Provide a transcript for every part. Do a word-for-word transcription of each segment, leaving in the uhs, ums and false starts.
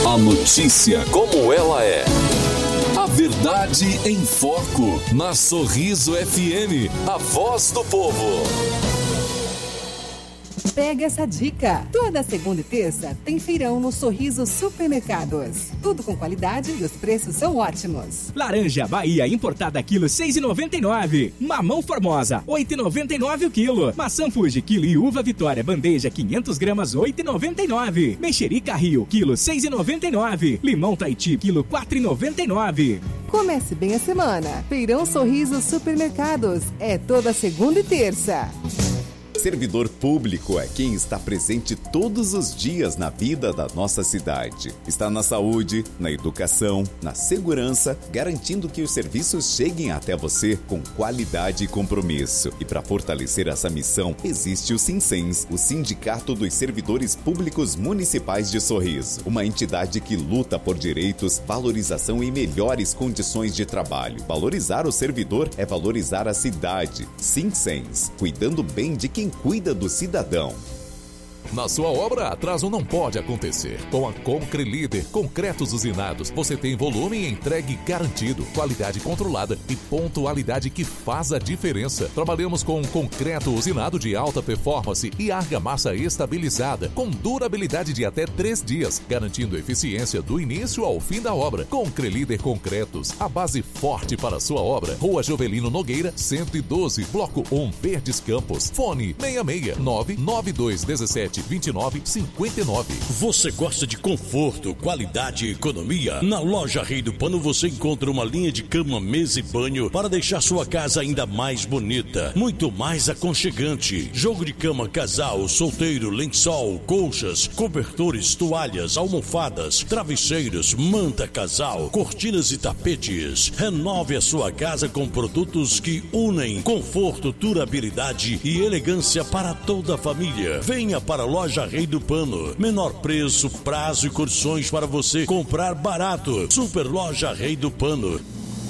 A notícia como ela é. A verdade em foco, na Sorriso F M, a voz do povo. Pega essa dica. Toda segunda e terça tem feirão no Sorriso Supermercados. Tudo com qualidade e os preços são ótimos. Laranja Bahia importada quilo seis reais e noventa e nove centavos. Mamão Formosa oito reais e noventa e nove centavos o quilo. Maçã Fuji quilo e uva Vitória bandeja quinhentas gramas oito reais e noventa e nove centavos. Mexerica Rio quilo seis reais e noventa e nove centavos. Limão Tahiti quilo quatro reais e noventa e nove centavos. Comece bem a semana. Feirão Sorriso Supermercados é toda segunda e terça. Servidor público é quem está presente todos os dias na vida da nossa cidade. Está na saúde, na educação, na segurança, garantindo que os serviços cheguem até você com qualidade e compromisso. E para fortalecer essa missão, existe o SINSENS, o Sindicato dos Servidores Públicos Municipais de Sorriso. Uma entidade que luta por direitos, valorização e melhores condições de trabalho. Valorizar o servidor é valorizar a cidade. SINSENS, cuidando bem de quem cuida do cidadão. Na sua obra, atraso não pode acontecer. Com a Concrelíder Concretos Usinados, você tem volume e entregue garantido, qualidade controlada e pontualidade que faz a diferença. Trabalhamos com concreto usinado de alta performance e argamassa estabilizada, com durabilidade de até três dias, garantindo eficiência do início ao fim da obra. Concrelíder Concretos, a base forte para a sua obra. Rua Jovelino Nogueira, cento e doze, Bloco um, Verdes Campos. Fone seis seis nove nove dois um sete vinte e nove cinquenta e nove. Você gosta de conforto, qualidade e economia? Na loja Rei do Pano você encontra uma linha de cama, mesa e banho para deixar sua casa ainda mais bonita, muito mais aconchegante. Jogo de cama casal, solteiro, lençol, colchas, cobertores, toalhas, almofadas, travesseiros, manta casal, cortinas e tapetes. Renove a sua casa com produtos que unem conforto, durabilidade e elegância para toda a família. Venha para a loja Rei do Pano. Menor preço, prazo e condições para você comprar barato. Super Loja Rei do Pano.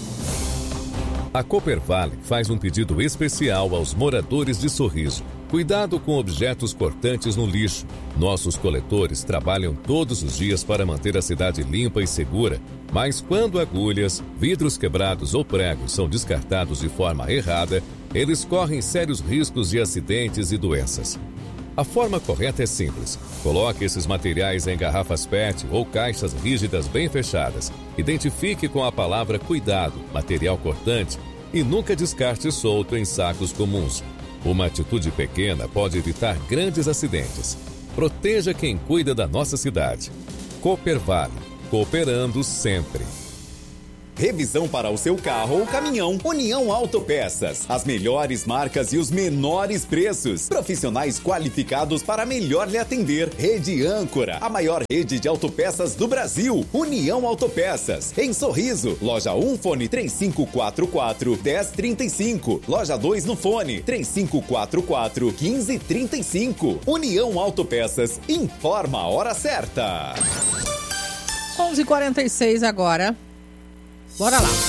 A Coopervale faz um pedido especial aos moradores de Sorriso. Cuidado com objetos cortantes no lixo. Nossos coletores trabalham todos os dias para manter a cidade limpa e segura, mas quando agulhas, vidros quebrados ou pregos são descartados de forma errada, eles correm sérios riscos de acidentes e doenças. A forma correta é simples. Coloque esses materiais em garrafas P E T ou caixas rígidas bem fechadas. Identifique com a palavra cuidado, material cortante, e nunca descarte solto em sacos comuns. Uma atitude pequena pode evitar grandes acidentes. Proteja quem cuida da nossa cidade. Coopervale, cooperando sempre. Revisão para o seu carro ou caminhão. União Autopeças. As melhores marcas e os menores preços. Profissionais qualificados para melhor lhe atender. Rede Âncora, a maior rede de autopeças do Brasil. União Autopeças. Em Sorriso, loja um, fone três cinco quatro quatro, um zero três cinco. Loja dois no fone três cinco quatro quatro, um cinco três cinco. União Autopeças. Informa a hora certa. onze e quarenta e seis agora. Bora lá.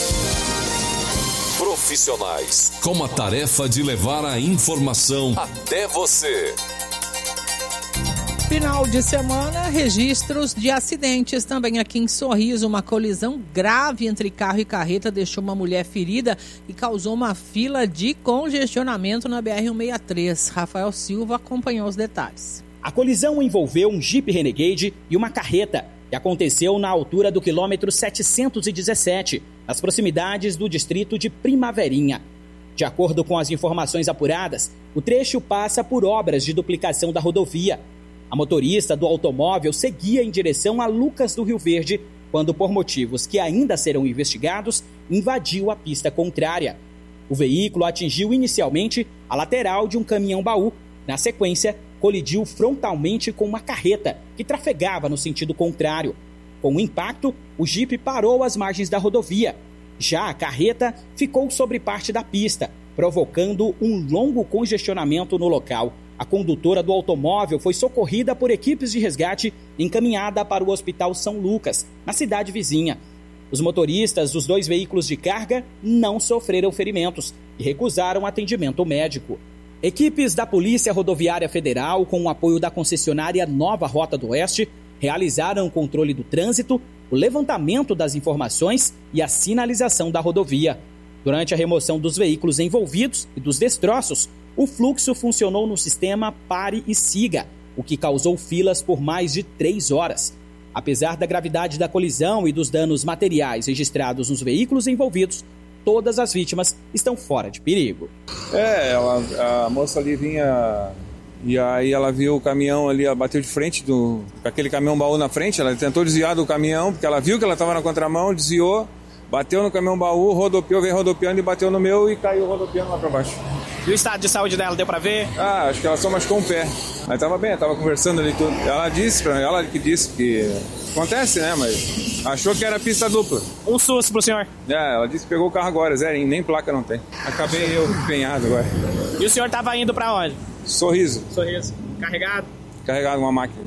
Profissionais com a tarefa de levar a informação até você. Final de semana, registros de acidentes também aqui em Sorriso. Uma colisão grave entre carro e carreta deixou uma mulher ferida e causou uma fila de congestionamento na B R cento e sessenta e três. Rafael Silva acompanhou os detalhes. A colisão envolveu um Jeep Renegade e uma carreta, que aconteceu na altura do quilômetro setecentos e dezessete, nas proximidades do distrito de Primaverinha. De acordo com as informações apuradas, o trecho passa por obras de duplicação da rodovia. A motorista do automóvel seguia em direção a Lucas do Rio Verde, quando, por motivos que ainda serão investigados, invadiu a pista contrária. O veículo atingiu inicialmente a lateral de um caminhão-baú. Na sequência, colidiu frontalmente com uma carreta que trafegava no sentido contrário. Com o impacto, o Jeep parou às margens da rodovia. Já a carreta ficou sobre parte da pista, provocando um longo congestionamento no local. A condutora do automóvel foi socorrida por equipes de resgate e encaminhada para o Hospital São Lucas, na cidade vizinha. Os motoristas dos dois veículos de carga não sofreram ferimentos e recusaram atendimento médico. Equipes da Polícia Rodoviária Federal, com o apoio da concessionária Nova Rota do Oeste, realizaram o controle do trânsito, o levantamento das informações e a sinalização da rodovia. Durante a remoção dos veículos envolvidos e dos destroços, o fluxo funcionou no sistema pare e siga, o que causou filas por mais de três horas. Apesar da gravidade da colisão e dos danos materiais registrados nos veículos envolvidos, todas as vítimas estão fora de perigo. É, ela, a moça ali vinha e aí ela viu o caminhão ali, ela bateu de frente do aquele caminhão baú na frente, ela tentou desviar do caminhão, porque ela viu que ela estava na contramão, desviou, bateu no caminhão baú, rodopiou, veio rodopiando e bateu no meu e caiu rodopiando lá para baixo. E o estado de saúde dela, deu pra ver? Ah, acho que ela só machucou um pé. Mas tava bem, tava conversando ali tudo. Ela disse pra mim, ela que disse que acontece, né, mas achou que era pista dupla. Um susto pro senhor? É, ela disse que pegou o carro agora, zero, nem placa não tem. Acabei eu empenhado agora. E o senhor tava indo pra onde? Sorriso. Sorriso. Carregado? Carregado uma máquina.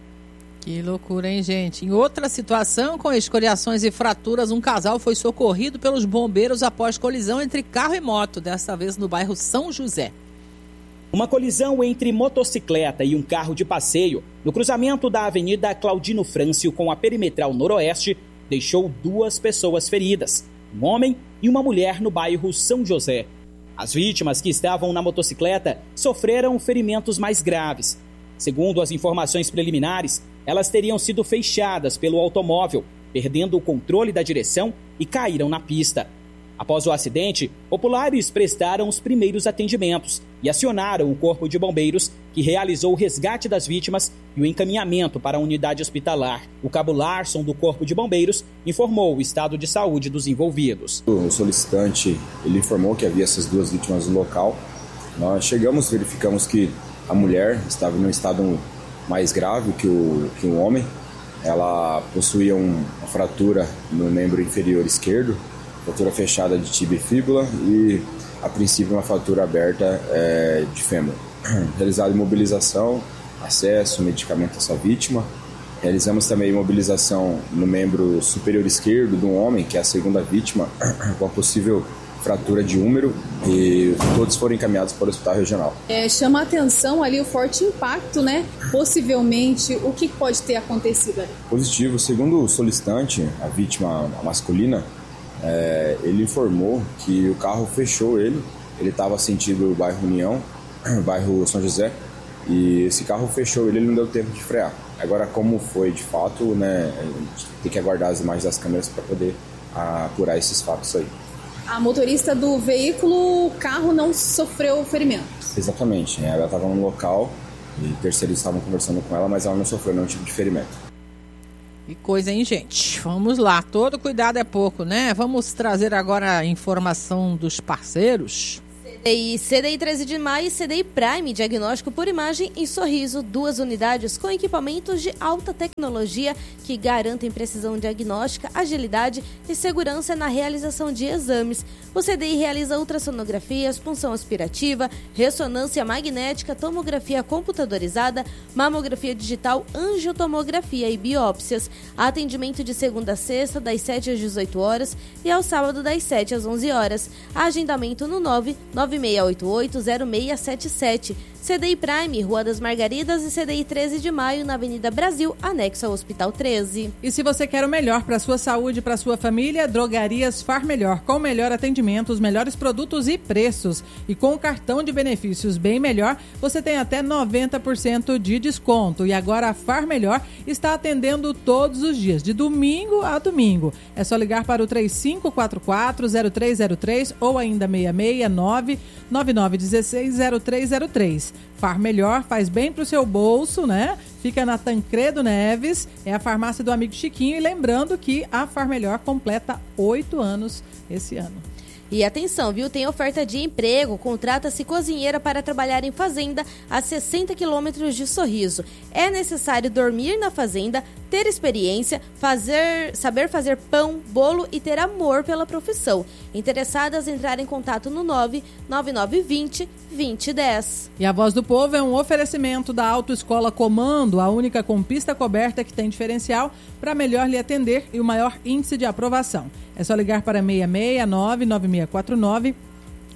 Que loucura, hein, gente? Em outra situação, com escoriações e fraturas, um casal foi socorrido pelos bombeiros após colisão entre carro e moto, desta vez no bairro São José. Uma colisão entre motocicleta e um carro de passeio no cruzamento da Avenida Claudino Frâncio com a Perimetral Noroeste deixou duas pessoas feridas, um homem e uma mulher no bairro São José. As vítimas que estavam na motocicleta sofreram ferimentos mais graves. Segundo as informações preliminares, elas teriam sido fechadas pelo automóvel, perdendo o controle da direção e caíram na pista. Após o acidente, populares prestaram os primeiros atendimentos e acionaram o Corpo de Bombeiros, que realizou o resgate das vítimas e o encaminhamento para a unidade hospitalar. O cabo Larson do Corpo de Bombeiros informou o estado de saúde dos envolvidos. O solicitante ele informou que havia essas duas vítimas no local. Nós chegamos, verificamos que a mulher estava em um estado mais grave que o, que o homem. Ela possuía um, uma fratura no membro inferior esquerdo, fratura fechada de tíbia e fíbula e, a princípio, uma fratura aberta é, de fêmur. Realizada imobilização, acesso, medicamento a essa vítima. Realizamos também imobilização no membro superior esquerdo de um homem, que é a segunda vítima, com a possível fratura de úmero, e todos foram encaminhados para o hospital regional. É, chama a atenção ali o forte impacto, né? Possivelmente, o que pode ter acontecido ali? Positivo. Segundo o solicitante, a vítima masculina, é, ele informou que o carro fechou ele, ele estava sentido o bairro União, bairro São José, e esse carro fechou ele, ele não deu tempo de frear. Agora, como foi de fato, né, a gente tem que aguardar as imagens das câmeras para poder apurar esses fatos aí. A motorista do veículo, o carro não sofreu ferimentos? Exatamente, ela estava no local e terceiros estavam conversando com ela, mas ela não sofreu nenhum tipo de ferimento. Que coisa, hein, gente? Vamos lá, todo cuidado é pouco, né? Vamos trazer agora a informação dos parceiros. E C D I treze de maio e C D I Prime, diagnóstico por imagem em Sorriso, duas unidades com equipamentos de alta tecnologia que garantem precisão diagnóstica, agilidade e segurança na realização de exames. O C D I realiza ultrassonografias, punção aspirativa, ressonância magnética, tomografia computadorizada, mamografia digital, angiotomografia e biópsias. Atendimento de segunda a sexta, das sete às dezoito horas e ao sábado, das sete às onze horas. Agendamento no nove nove seis oito oito zero seis sete sete. C D I Prime, Rua das Margaridas e C D I treze de maio, na Avenida Brasil, anexo ao Hospital treze. E se você quer o melhor para sua saúde e para sua família, Drogarias Far Melhor, com o melhor atendimento, os melhores produtos e preços. E com o cartão de benefícios Bem Melhor, você tem até noventa por cento de desconto. E agora a Far Melhor está atendendo todos os dias, de domingo a domingo. É só ligar para o três cinco quatro quatro zero três zero três ou ainda seis seis nove nove nove um seis zero três zero três. Far Melhor faz bem pro seu bolso, né? Fica na Tancredo Neves, é a farmácia do amigo Chiquinho. E lembrando que a Far Melhor completa oito anos esse ano. E atenção, viu? Tem oferta de emprego. Contrata-se cozinheira para trabalhar em fazenda a sessenta quilômetros de Sorriso. É necessário dormir na fazenda, ter experiência, fazer, saber fazer pão, bolo e ter amor pela profissão. Interessadas, entrar em contato no nove nove nove dois zero dois zero um zero. E a Voz do Povo é um oferecimento da Autoescola Comando, a única com pista coberta que tem diferencial para melhor lhe atender e o maior índice de aprovação. É só ligar para seis seis nove nove seis quatro nove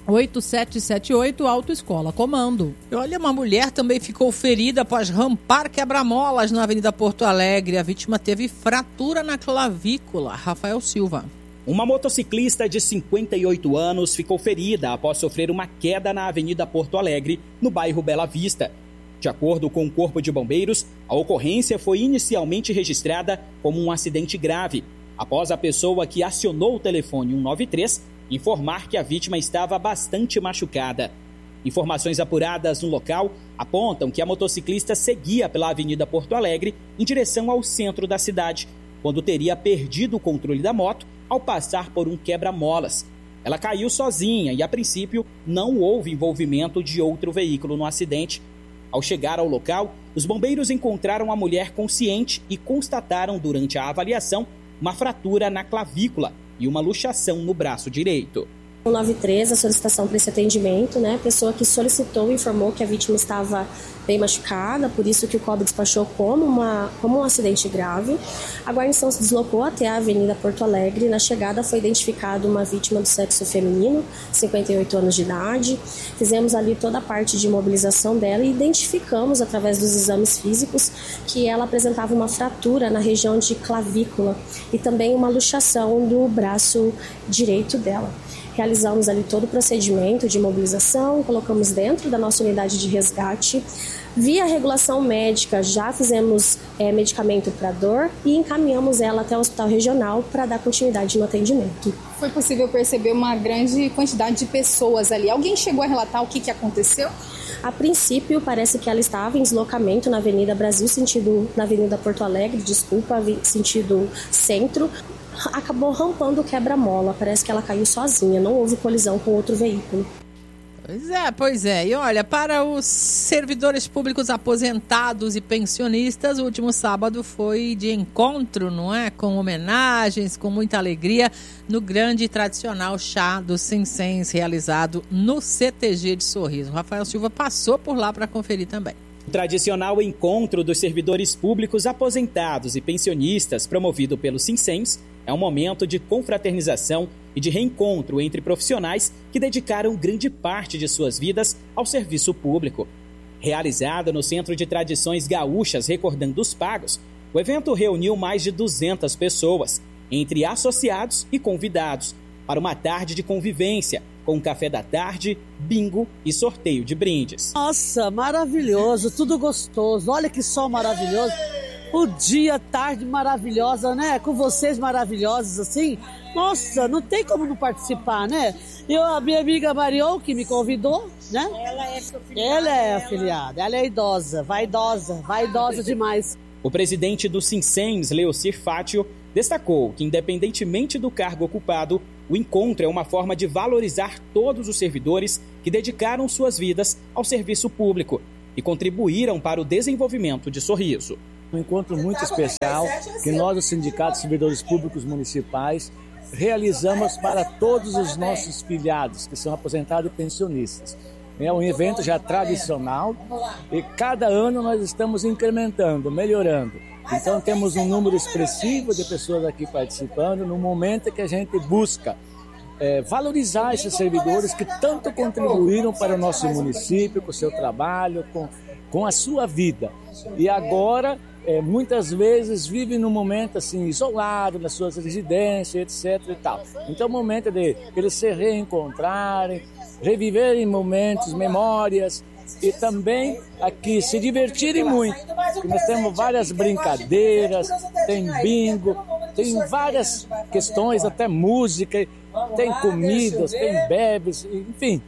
oito sete sete oito, Autoescola Comando. E olha, uma mulher também ficou ferida após rampar quebra-molas na Avenida Porto Alegre. A vítima teve fratura na clavícula. Rafael Silva. Uma motociclista de cinquenta e oito anos ficou ferida após sofrer uma queda na Avenida Porto Alegre, no bairro Bela Vista. De acordo com o Corpo de Bombeiros, a ocorrência foi inicialmente registrada como um acidente grave, após a pessoa que acionou o telefone um nove três informar que a vítima estava bastante machucada. Informações apuradas no local apontam que a motociclista seguia pela Avenida Porto Alegre em direção ao centro da cidade, quando teria perdido o controle da moto ao passar por um quebra-molas. Ela caiu sozinha e, a princípio, não houve envolvimento de outro veículo no acidente. Ao chegar ao local, os bombeiros encontraram a mulher consciente e constataram durante a avaliação uma fratura na clavícula e uma luxação no braço direito. O nove três, a solicitação para esse atendimento, né? A pessoa que solicitou informou que a vítima estava bem machucada, por isso que o C O B despachou como, uma, como um acidente grave. A guarnição se deslocou até a Avenida Porto Alegre. Na chegada foi identificada uma vítima do sexo feminino, cinquenta e oito anos de idade. Fizemos ali toda a parte de imobilização dela e identificamos, através dos exames físicos, que ela apresentava uma fratura na região de clavícula e também uma luxação do braço direito dela. Realizamos ali todo o procedimento de imobilização, colocamos dentro da nossa unidade de resgate. Via regulação médica, já fizemos é, medicamento para dor e encaminhamos ela até o hospital regional para dar continuidade no atendimento. Foi possível perceber uma grande quantidade de pessoas ali. Alguém chegou a relatar o que, que aconteceu? A princípio, parece que ela estava em deslocamento na Avenida Brasil, sentido na Avenida Porto Alegre, desculpa, sentido centro. Acabou rampando o quebra-mola, parece que ela caiu sozinha, não houve colisão com outro veículo. Pois é, pois é. E olha, para os servidores públicos aposentados e pensionistas, o último sábado foi de encontro, não é? Com homenagens, com muita alegria, no grande e tradicional chá dos Sinsens, realizado no C T G de Sorriso. O Rafael Silva passou por lá para conferir também. O tradicional encontro dos servidores públicos aposentados e pensionistas, promovido pelo Sinsens, é um momento de confraternização e de reencontro entre profissionais que dedicaram grande parte de suas vidas ao serviço público. Realizado no Centro de Tradições Gaúchas Recordando os Pagos, o evento reuniu mais de duzentas pessoas, entre associados e convidados, para uma tarde de convivência, com café da tarde, bingo e sorteio de brindes. Nossa, maravilhoso, tudo gostoso, olha que sol maravilhoso. O dia, tarde maravilhosa, né? Com vocês maravilhosos, assim. Nossa, não tem como não participar, né? Eu, a minha amiga Marion, que me convidou, né? Ela é afiliada. Ela é afiliada, ela é idosa, vaidosa, vaidosa demais. O presidente do Sinsens, Leocir Fátio, destacou que, independentemente do cargo ocupado, o encontro é uma forma de valorizar todos os servidores que dedicaram suas vidas ao serviço público e contribuíram para o desenvolvimento de Sorriso. Um encontro muito especial que nós, os sindicatos servidores públicos municipais, realizamos para todos os nossos filiados, que são aposentados e pensionistas. É um evento já tradicional e cada ano nós estamos incrementando, melhorando. Então temos um número expressivo de pessoas aqui participando no momento que a gente busca é, valorizar esses servidores que tanto contribuíram para o nosso município, com o seu trabalho, com, com a sua vida. E agora, é, muitas vezes, vivem num momento assim, isolado, nas suas residências, etc e tal. Então é o momento de eles se reencontrarem, reviverem momentos, memórias, e também aqui se divertirem muito, porque nós temos várias brincadeiras, tem bingo, tem várias questões, até música, tem comidas, tem bebes, enfim,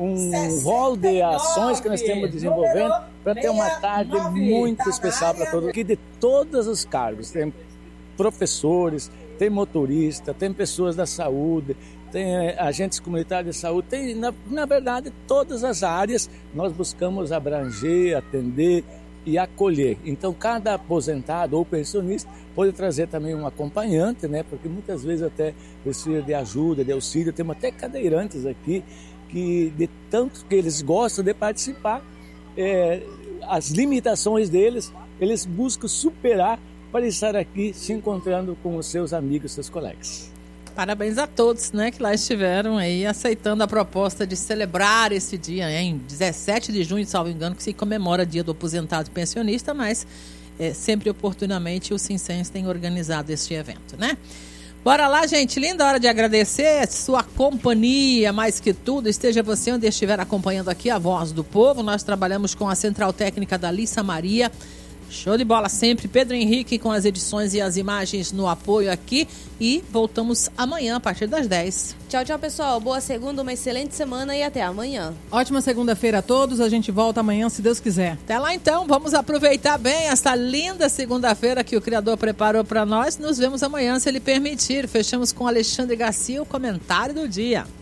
um rol de ações que nós estamos desenvolvendo para ter uma tarde muito especial para todos. Aqui de todos os cargos, tem professores, tem motorista, tem pessoas da saúde, tem agentes comunitários de saúde, tem, na, na verdade, todas as áreas nós buscamos abranger, atender e acolher. Então, cada aposentado ou pensionista pode trazer também um acompanhante, né? Porque muitas vezes até precisa de ajuda, de auxílio. Temos até cadeirantes aqui que, de tanto que eles gostam de participar, é, as limitações deles, eles buscam superar para estar aqui se encontrando com os seus amigos, seus colegas. Parabéns a todos, né, que lá estiveram aí aceitando a proposta de celebrar esse dia, hein? dezessete de junho, salvo engano, que se comemora o Dia do Aposentado e Pensionista, mas é, sempre oportunamente o Sincens tem organizado este evento, né? Bora lá, gente. Linda hora de agradecer sua companhia, mais que tudo. Esteja você onde estiver acompanhando aqui a Voz do Povo. Nós trabalhamos com a Central Técnica da Lissa Maria. Show de bola sempre. Pedro Henrique com as edições e as imagens no apoio aqui. E voltamos amanhã a partir das dez. Tchau, tchau, pessoal. Boa segunda, uma excelente semana e até amanhã. Ótima segunda-feira a todos. A gente volta amanhã, se Deus quiser. Até lá, então. Vamos aproveitar bem essa linda segunda-feira que o Criador preparou para nós. Nos vemos amanhã, se Ele permitir. Fechamos com Alexandre Garcia, o comentário do dia.